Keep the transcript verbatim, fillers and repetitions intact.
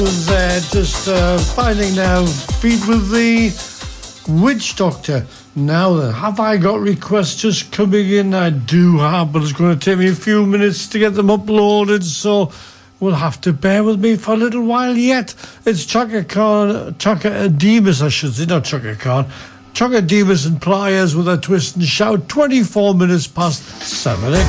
There, just uh, finding their feet with the Witch Doctor. Now then, have I got requests just coming in? I do have, but it's going to take me a few minutes to get them uploaded, so we'll have to bear with me for a little while yet. It's Chaka Khan, Chaka Demus, I should say, not Chaka Khan. Chaka Demus and Pliers with a twist and shout, twenty-four minutes past seven o'clock.